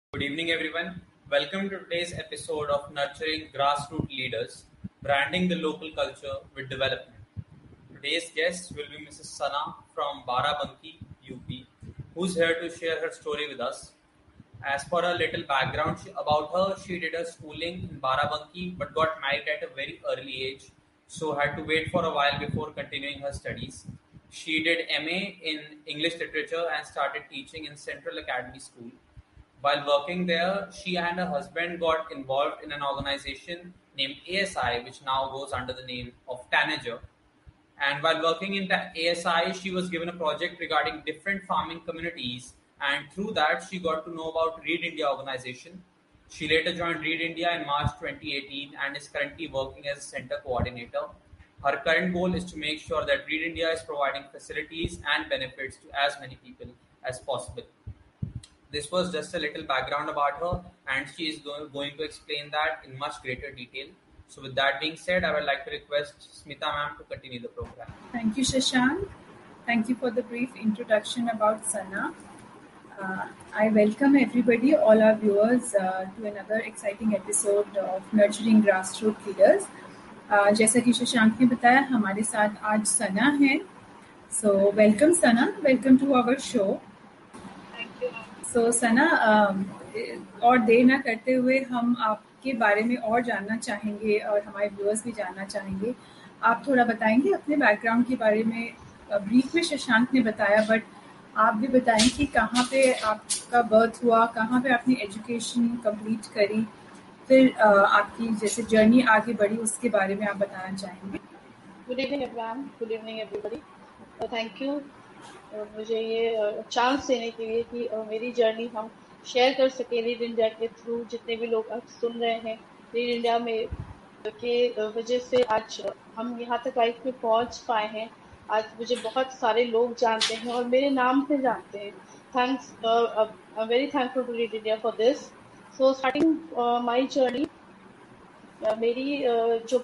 Good evening, everyone. Welcome to today's episode of Nurturing Grassroots Leaders, Branding the Local Culture with Development. Today's guest will be Mrs. Sana from Barabanki, UP, who's here to share her story with us. As for a little background about her, she did her schooling in Barabanki but got married at a very early age, so had to wait for a while before continuing her studies. She did MA in English Literature and started teaching in Central Academy School. While working there, she and her husband got involved in an organization named ASI, which now goes under the name of Tanager. And while working in the ASI, she was given a project regarding different farming communities, and through that, she got to know about Read India organization. She later joined Read India in March 2018 and is currently working as a center coordinator. Her current goal is to make sure that Read India is providing facilities and benefits to as many people as possible. This was just a little background about her, and she is going to explain that in much greater detail. So, with that being said, I would like to request Smita ma'am to continue the program. Thank you, Shashank. Thank you for the brief introduction about Sana. I welcome everybody, all our viewers, to another exciting episode of Nurturing Grassroots Leaders. जैसा कि शशांक ने बताया, हमारे साथ आज सना है. So, welcome Sana. Welcome to our show. Thank you. So, सना, और देर ना करते हुए हम आपके बारे में और जानना चाहेंगे और हमारे व्यूअर्स भी जानना चाहेंगे. आप थोड़ा बताएंगे अपने बैकग्राउंड के बारे में. ब्रीफ में शशांक ने बताया, बट आप भी बताएं कि कहाँ पे आपका बर्थ हुआ, कहाँ पे आपने एजुकेशन कंप्लीट करी, फिर आपकी जैसे जर्नी आगे बढ़ी उसके बारे में आप बताना चाहेंगे. Good evening everyone. Good evening everybody. Thank you मुझे ये चांस देने के लिए कि मेरी जर्नी हम शेयर कर सके रीड इंडिया के थ्रू. जितने भी लोग आज सुन रहे हैं रीड इंडिया में के वजह से आज हम यहाँ तक लाइफ में पहुँच पाए हैं. आज मुझे बहुत सारे लोग जानते हैं और मेरे नाम से जानते हैं. Thanks, I am very thankful to read India for this. So starting my journey, मेरी जो